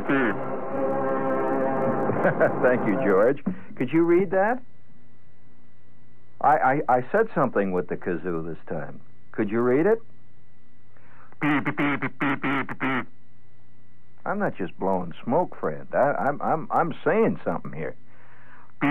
Thank you, George. Could you read that? I said something with the kazoo this time. Could you read it? I'm not just blowing smoke, Fred. I'm saying something here.